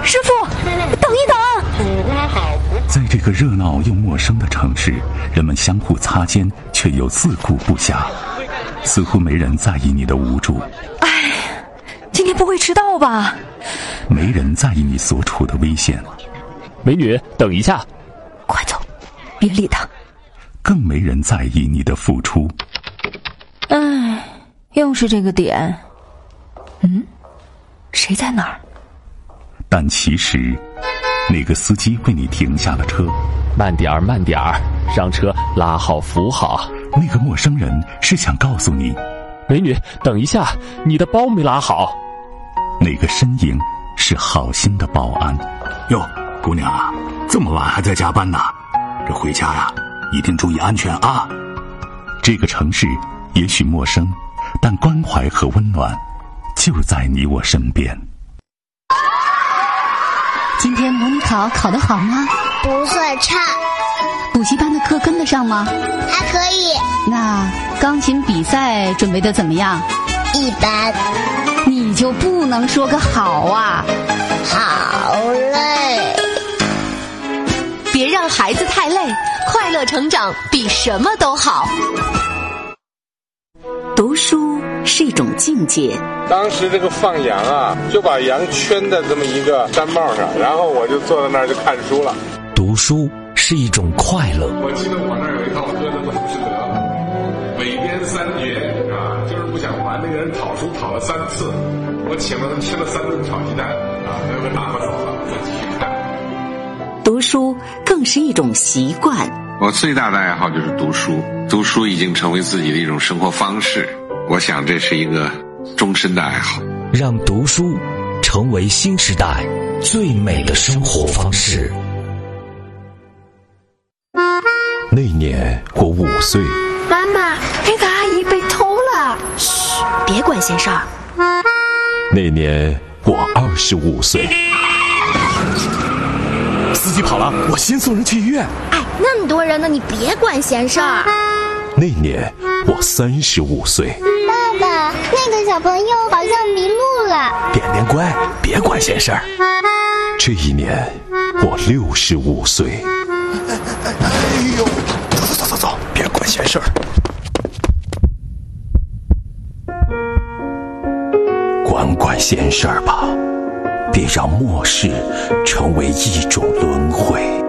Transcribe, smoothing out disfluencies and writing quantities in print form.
师傅，等一等！ 在这个热闹又陌生的城市，人们相互擦肩，却又自顾不暇，似乎没人在意你的无助。 哎，今天不会迟到吧？ 没人在意你所处的危险。 美女，等一下！ 快走，别理他。 更没人在意你的付出。 哎，又是这个点。谁在哪儿？ 但其实，那个司机为你停下了车。 慢点儿，慢点儿，上车，拉好扶好。 那个陌生人是想告诉你， 美女，等一下，你的包没拉好。 那个身影是好心的保安。 哟，姑娘啊，这么晚还在加班呢？这回家呀，一定注意安全啊！ 这个城市也许陌生，但关怀和温暖就在你我身边。 今天模拟考考得好吗？ 不算差。 补习班的课跟得上吗？ 还可以。 那钢琴比赛准备得怎么样？ 一般。 你就不能说个好啊？ 好累。 别让孩子太累，快乐成长比什么都好。 读书是一种境界。 当时这个放羊啊，就把羊圈在这么一个毡帽上，然后我就坐在那儿就看书了。 读书是一种快乐。 我记得我那儿有一套歌的本事得，尾编三绝啊，就是不想还那个人讨书讨了3次，我请了他吃了3顿炒鸡蛋啊，他就打发走了，我继续看。 读书更是一种习惯。 我最大的爱好就是读书，读书已经成为自己的一种生活方式，我想这是一个终身的爱好。 让读书成为新时代最美的生活方式。 那年我5岁。 妈妈，那个阿姨被偷了。 嘘，别管闲事儿。 那年我25岁。 司机跑了，我先送人去医院。 哎，那么多人呢，你别管闲事儿。 那年我35岁。 爸爸，那个小朋友好像迷路了。 点点乖，别管闲事儿。这一年我65岁。 哎呦，走，别管闲事儿。 管闲事儿吧，别让末世成为一种轮回。